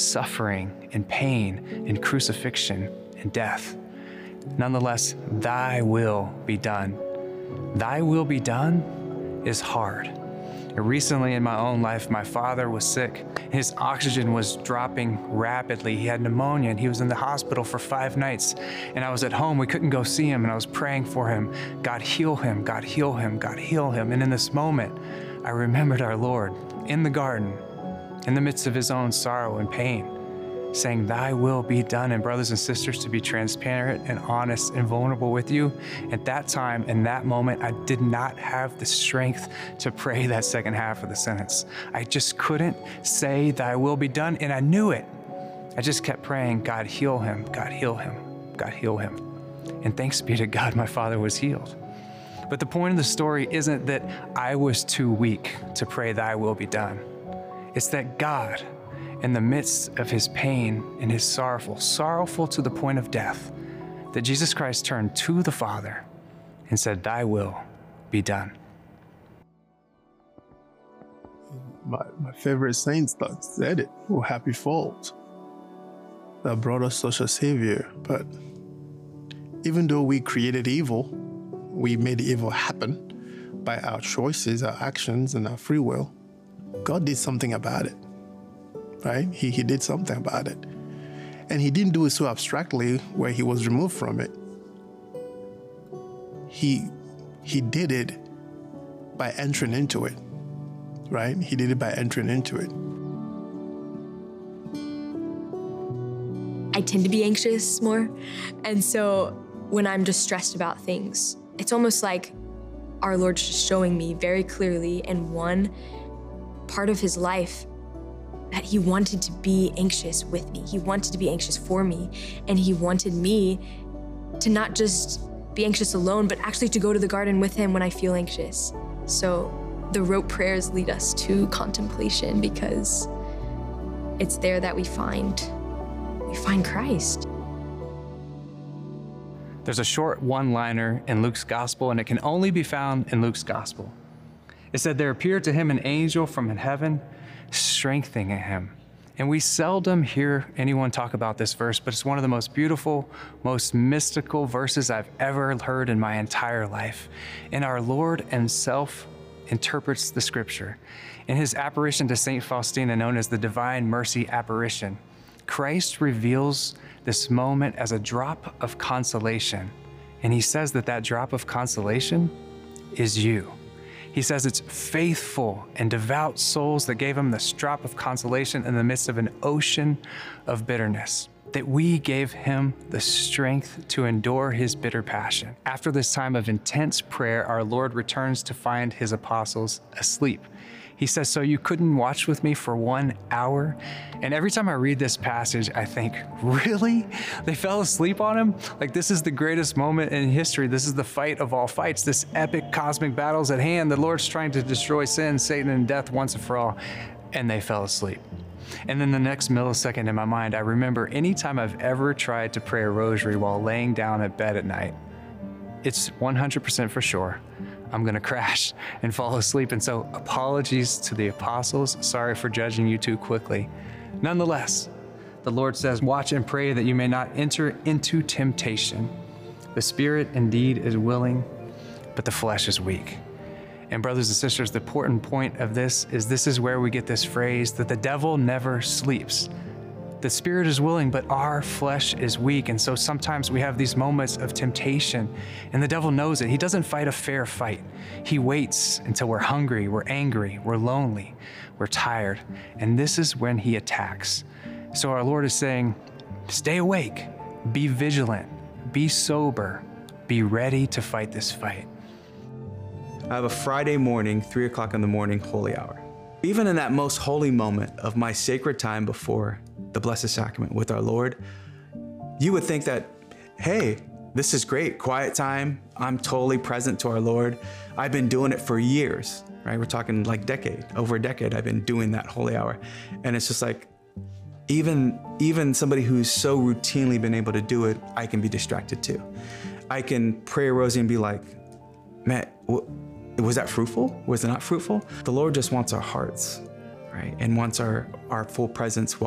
suffering and pain and crucifixion and death. Nonetheless, thy will be done. Thy will be done is hard. Recently in my own life, my father was sick. His oxygen was dropping rapidly. He had pneumonia and he was in the hospital for 5 nights. And I was at home, we couldn't go see him, and I was praying for him. God heal him, God heal him, God heal him. And in this moment, I remembered our Lord in the garden, in the midst of his own sorrow and pain, saying, thy will be done. And brothers and sisters, to be transparent and honest and vulnerable with you, at that time, in that moment, I did not have the strength to pray that second half of the sentence. I just couldn't say thy will be done, and I knew it. I just kept praying, God heal him, God heal him, God heal him. And thanks be to God, my father was healed. But the point of the story isn't that I was too weak to pray thy will be done. It's that God, in the midst of his pain and his sorrowful to the point of death, that Jesus Christ turned to the Father and said, thy will be done. My favorite saints that said it, oh happy fault that brought us such a savior. But even though we created evil, we made evil happen by our choices, our actions, and our free will, God did something about it. Right? He did something about it. And he didn't do it so abstractly where he was removed from it. He did it by entering into it. Right? He did it by entering into it. I tend to be anxious more. And so when I'm just stressed about things, it's almost like our Lord's just showing me very clearly in one part of his life that he wanted to be anxious with me. He wanted to be anxious for me. And he wanted me to not just be anxious alone, but actually to go to the garden with him when I feel anxious. So the rote prayers lead us to contemplation, because it's there that we find Christ. There's a short one-liner in Luke's gospel, and it can only be found in Luke's gospel. It said, there appeared to him an angel from heaven, strengthening him. And we seldom hear anyone talk about this verse, but it's one of the most beautiful, most mystical verses I've ever heard in my entire life. And our Lord himself interprets the scripture. In his apparition to Saint Faustina, known as the Divine Mercy Apparition, Christ reveals this moment as a drop of consolation. And he says that that drop of consolation is you. He says it's faithful and devout souls that gave him this drop of consolation in the midst of an ocean of bitterness, that we gave him the strength to endure his bitter passion. After this time of intense prayer, our Lord returns to find his apostles asleep. He says, so you couldn't watch with me for 1 hour? And every time I read this passage, I think, really? They fell asleep on him? Like, this is the greatest moment in history. This is the fight of all fights. This epic cosmic battle's at hand. The Lord's trying to destroy sin, Satan, and death once and for all. And they fell asleep. And then the next millisecond in my mind, I remember anytime I've ever tried to pray a rosary while laying down at bed at night, it's 100% for sure I'm gonna crash and fall asleep. And so apologies to the apostles. Sorry for judging you too quickly. Nonetheless, the Lord says, watch and pray that you may not enter into temptation. The spirit indeed is willing, but the flesh is weak. And brothers and sisters, the important point of this is where we get this phrase that the devil never sleeps. The spirit is willing, but our flesh is weak. And so sometimes we have these moments of temptation, and the devil knows it. He doesn't fight a fair fight. He waits until we're hungry, we're angry, we're lonely, we're tired. And this is when he attacks. So our Lord is saying, stay awake, be vigilant, be sober, be ready to fight this fight. I have a Friday morning, 3 o'clock in the morning, holy hour. Even in that most holy moment of my sacred time before the Blessed Sacrament with our Lord, you would think that, hey, this is great, quiet time. I'm totally present to our Lord. I've been doing it for years, right? We're talking like over a decade, I've been doing that holy hour. And it's just like, even somebody who's so routinely been able to do it, I can be distracted too. I can pray a rosary and be like, man, was that fruitful? Was it not fruitful? The Lord just wants our hearts, right? And wants our full presence